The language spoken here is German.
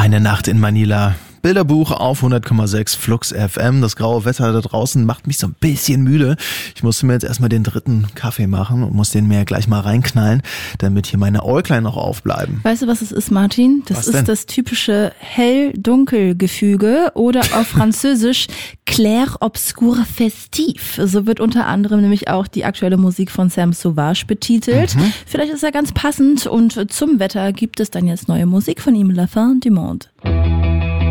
Eine Nacht in Manila. Bilderbuch auf 100,6 Flux FM. Das graue Wetter da draußen macht mich so ein bisschen müde. Ich musste mir jetzt erstmal den dritten Kaffee machen und muss den mir gleich mal reinknallen, damit hier meine Äuglein noch aufbleiben. Weißt du, was es ist, Martin? Das ist das typische Hell-Dunkel-Gefüge oder auf Französisch Clair-Obscur-Festif. So wird unter anderem nämlich auch die aktuelle Musik von Sam Sauvage betitelt. Vielleicht ist er ganz passend und zum Wetter gibt es dann jetzt neue Musik von ihm, La Fin du Monde.